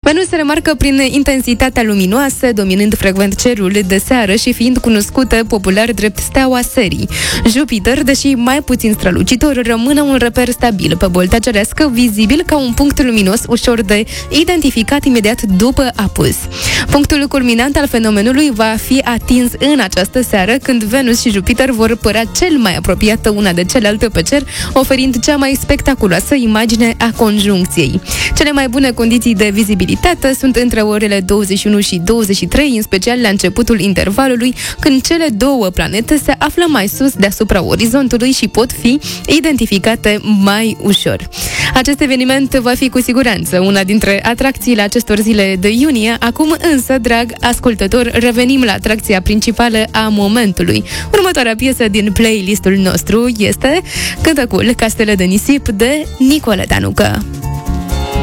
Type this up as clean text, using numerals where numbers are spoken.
Venus se remarcă prin intensitatea luminoasă, dominând frecvent cerul de seară și fiind cunoscută popular drept steaua serii. Jupiter, deși mai puțin strălucitor, rămâne un reper stabil pe bolta cerească, vizibil ca un punct luminos ușor de identificat imediat după apus. Punctul culminant al fenomenului va fi atins în această seară, când Venus și Jupiter vor părea cel mai apropiate una de celelalte pe cer, oferind cea mai spectaculoasă imagine a conjuncției. Cele mai bune condiții de vizibilitate sunt între orele 21 și 23, în special la începutul intervalului, când cele două planete se află mai sus deasupra orizontului și pot fi identificate mai ușor. Acest eveniment va fi cu siguranță una dintre atracțiile acestor zile de iunie. Acum însă, drag ascultător, revenim la atracția principală a momentului. Următoarea piesă din playlistul nostru este Cântecul Castele de Nisip de Nicole Danucă.